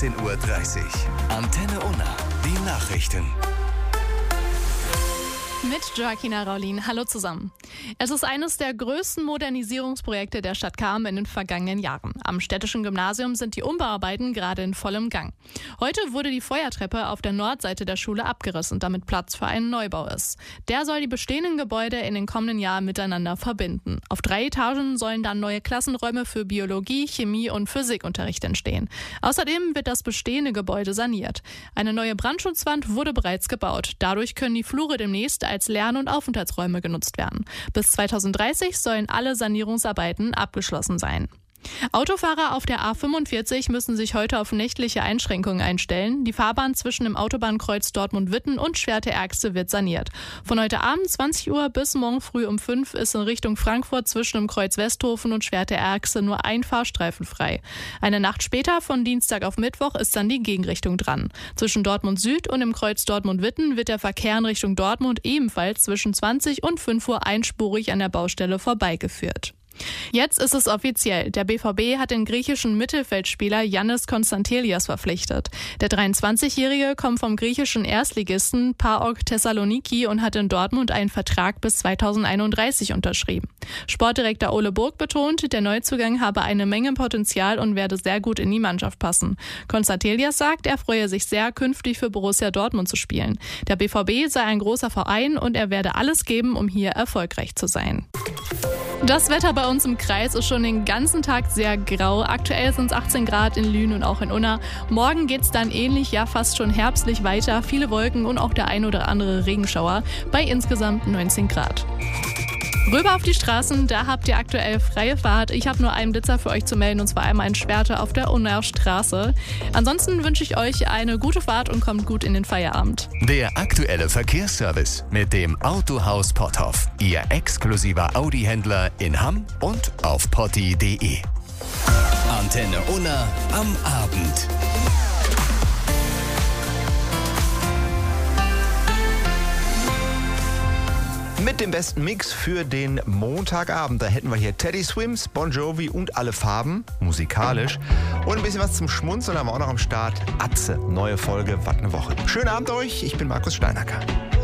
16:30 Uhr. Antenne Unna, die Nachrichten. Mit Joaquina Raulin. Hallo zusammen. Es ist eines der größten Modernisierungsprojekte der Stadt Cham in den vergangenen Jahren. Am städtischen Gymnasium sind die Umbauarbeiten gerade in vollem Gang. Heute wurde die Feuertreppe auf der Nordseite der Schule abgerissen, damit Platz für einen Neubau ist. Der soll die bestehenden Gebäude in den kommenden Jahren miteinander verbinden. Auf 3 Etagen sollen dann neue Klassenräume für Biologie, Chemie und Physikunterricht entstehen. Außerdem wird das bestehende Gebäude saniert. Eine neue Brandschutzwand wurde bereits gebaut. Dadurch können die Flure demnächst als Lern- und Aufenthaltsräume genutzt werden. Bis 2030 sollen alle Sanierungsarbeiten abgeschlossen sein. Autofahrer auf der A45 müssen sich heute auf nächtliche Einschränkungen einstellen. Die Fahrbahn zwischen dem Autobahnkreuz Dortmund-Witten und Schwerte-Ergste wird saniert. Von heute Abend 20 Uhr bis morgen früh um 5 ist in Richtung Frankfurt zwischen dem Kreuz Westhofen und Schwerte-Ergste nur ein Fahrstreifen frei. Eine Nacht später, von Dienstag auf Mittwoch, ist dann die Gegenrichtung dran. Zwischen Dortmund Süd und dem Kreuz Dortmund-Witten wird der Verkehr in Richtung Dortmund ebenfalls zwischen 20 und 5 Uhr einspurig an der Baustelle vorbeigeführt. Jetzt ist es offiziell. Der BVB hat den griechischen Mittelfeldspieler Yannis Konstantelias verpflichtet. Der 23-Jährige kommt vom griechischen Erstligisten PAOK Thessaloniki und hat in Dortmund einen Vertrag bis 2031 unterschrieben. Sportdirektor Ole Burg betont, der Neuzugang habe eine Menge Potenzial und werde sehr gut in die Mannschaft passen. Konstantelias sagt, er freue sich sehr, künftig für Borussia Dortmund zu spielen. Der BVB sei ein großer Verein und er werde alles geben, um hier erfolgreich zu sein. Das Wetter bei uns im Kreis ist schon den ganzen Tag sehr grau. Aktuell sind es 18 Grad in Lünen und auch in Unna. Morgen geht es dann ähnlich, ja fast schon herbstlich weiter. Viele Wolken und auch der ein oder andere Regenschauer bei insgesamt 19 Grad. Rüber auf die Straßen, da habt ihr aktuell freie Fahrt. Ich habe nur einen Blitzer für euch zu melden, und zwar einmal in Schwerte auf der Unnaer Straße. Ansonsten wünsche ich euch eine gute Fahrt und kommt gut in den Feierabend. Der aktuelle Verkehrsservice mit dem Autohaus Potthoff. Ihr exklusiver Audi-Händler in Hamm und auf potti.de. Antenne Unna am Abend. Mit dem besten Mix für den Montagabend. Da hätten wir hier Teddy Swims, Bon Jovi und alle Farben, musikalisch. Und ein bisschen was zum Schmunzeln haben wir auch noch am Start. Atze, neue Folge, was eine Woche. Schönen Abend euch, ich bin Markus Steinacker.